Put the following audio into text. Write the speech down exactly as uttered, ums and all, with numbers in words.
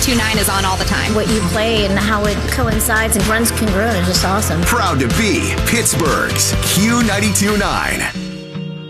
ninety-two point nine is on all the time. What you play and how it coincides and runs congruent is just awesome. Proud to be Pittsburgh's Q ninety-two point nine.